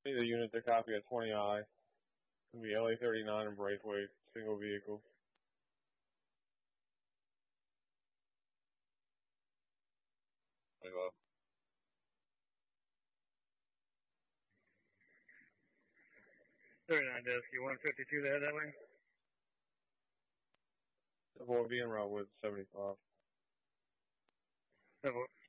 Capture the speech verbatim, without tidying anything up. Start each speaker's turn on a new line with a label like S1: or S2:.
S1: The unit to copy at twenty I. It's going to be L A thirty-nine and Braithwaite, single vehicle.
S2: Hello.
S3: thirty-nine desk, you one fifty-two there that way?
S1: Double be en route with seventy-five.
S3: Double.